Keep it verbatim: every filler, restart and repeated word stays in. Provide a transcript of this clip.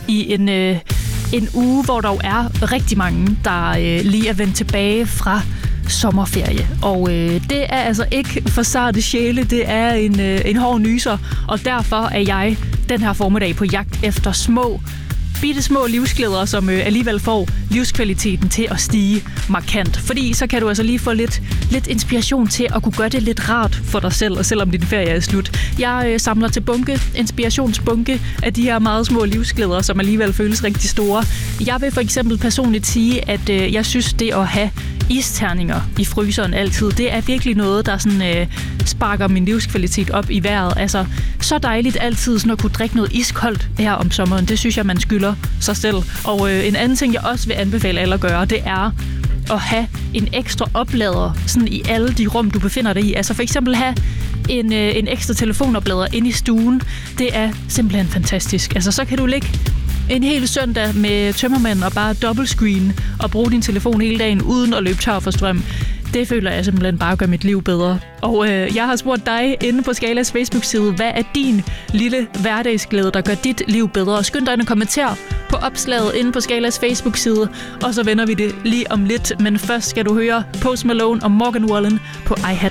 i en, øh, en uge, hvor der jo er rigtig mange, der øh, lige er vendt tilbage fra sommerferie. Og øh, det er altså ikke for sarte sjæle, det er en, øh, en hård nyser, og derfor er jeg den her formiddag på jagt efter små bitte små livsglæder, som øh, alligevel får livskvaliteten til at stige markant. Fordi så kan du altså lige få lidt, lidt inspiration til at kunne gøre det lidt rart for dig selv, og selvom din ferie er slut. Jeg øh, samler til bunke, inspirationsbunke af de her meget små livsglæder, som alligevel føles rigtig store. Jeg vil for eksempel personligt sige, at øh, jeg synes, det at have isterninger i fryseren altid, det er virkelig noget, der sådan, øh, sparker min livskvalitet op i vejret. Altså, så dejligt altid sådan at kunne drikke noget iskoldt her om sommeren. Det synes jeg, man skylder sig selv. Og øh, en anden ting, jeg også vil anbefale alle at gøre, det er at have en ekstra oplader sådan i alle de rum, du befinder dig i. Altså for eksempel have en, øh, en ekstra telefonoplader inde i stuen. Det er simpelthen fantastisk. Altså så kan du ligge en hel søndag med tømmermænd og bare dobbeltscreen og bruge din telefon hele dagen uden at løbe tør for strøm. Det føler jeg simpelthen bare gør mit liv bedre. Og øh, jeg har spurgt dig inde på Skalas Facebook-side, hvad er din lille hverdagsglæde, der gør dit liv bedre? Skynd dig ind og kommenter på opslaget inde på Skalas Facebook-side, og så vender vi det lige om lidt. Men først skal du høre Post Malone og Morgan Wallen på I Had